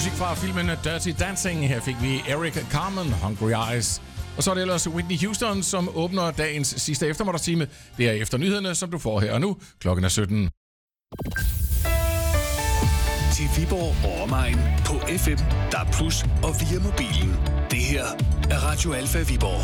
Musik fra filmen Dirty Dancing. Her fik vi Eric Carmen, Hungry Eyes. Og så er det ellers Whitney Houston, som åbner dagens sidste eftermiddagstime. Det er efter nyhederne, som du får her og nu. Klokken er 17. Til Viborg og omegn på FM, DAB+ og via mobilen. Det her er Radio Alfa Viborg.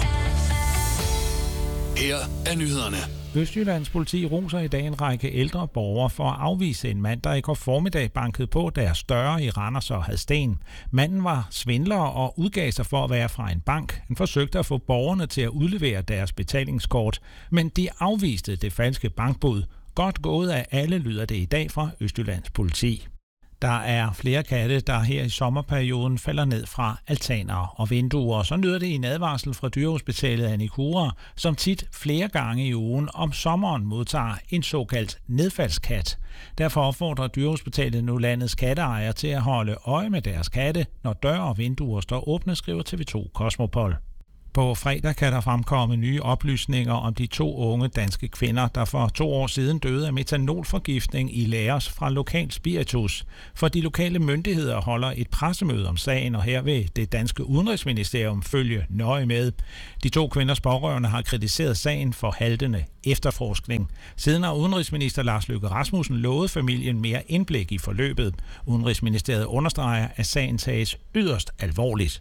Her er nyhederne. Østjyllands politi roser i dag en række ældre borgere for at afvise en mand, der i går formiddag bankede på deres døre i Randers og Hadsten. Manden var svindler og udgav sig for at være fra en bank. Han forsøgte at få borgerne til at udlevere deres betalingskort, men de afviste det falske bankbud. Godt gået af alle, lyder det i dag fra Østjyllands politi. Der er flere katte, der her i sommerperioden falder ned fra altaner og vinduer. Så lyder det i en advarsel fra Dyrehospitalet Anicura, som tit flere gange i ugen om sommeren modtager en såkaldt nedfaldskat. Derfor opfordrer Dyrehospitalet nu landets katteejere til at holde øje med deres katte, når døre og vinduer står åbne, skriver TV2 Cosmopol. På fredag kan der fremkomme nye oplysninger om de 2 unge danske kvinder, der for 2 år siden døde af metanolforgiftning i lagers fra lokal spiritus. For de lokale myndigheder holder et pressemøde om sagen, og her vil det danske udenrigsministerium følge nøje med. De 2 kvinders pårørende har kritiseret sagen for haltende efterforskning. Siden har udenrigsminister Lars Løkke Rasmussen lovet familien mere indblik i forløbet. Udenrigsministeriet understreger, at sagen tages yderst alvorligt.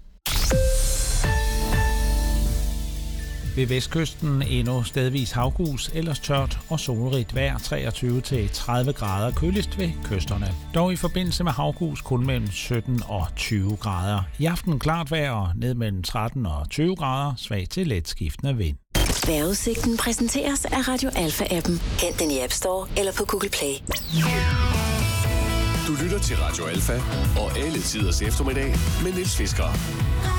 Ved vestkysten endnu stedvis havgus, ellers tørt og solrigt vejr 23-30 grader, køligst ved kysterne. Dog i forbindelse med havgus kun mellem 17 og 20 grader. I aften klart vejr og ned mellem 13 og 20 grader, svag til let skiftende vind. Vejrudsigten præsenteres af Radio Alfa-appen. Hent den i App Store eller på Google Play. Du lytter til Radio Alfa og alle tiders eftermiddag med Niels Fisker.